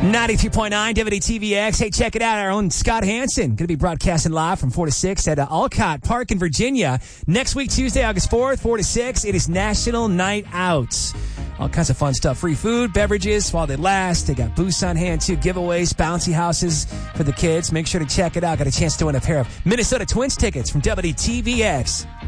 93.9 WTVX. Hey, check it out. Our own Scott Hansen going to be broadcasting live from 4 to 6 at Alcott Park in Virginia. Next week, Tuesday, August 4th, 4 to 6, it is National Night Out. All kinds of fun stuff. Free food, beverages while they last. They got booths on hand, too. Giveaways, bouncy houses for the kids. Make sure to check it out. Got a chance to win a pair of Minnesota Twins tickets from WTVX.